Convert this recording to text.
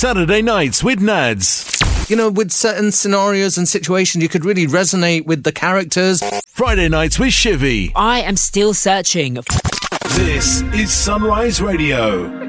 Saturday Nights with Nads. You know, with certain scenarios and situations, you could really resonate with the characters. Friday Nights with Shivy. I am still searching. This is Sunrise Radio.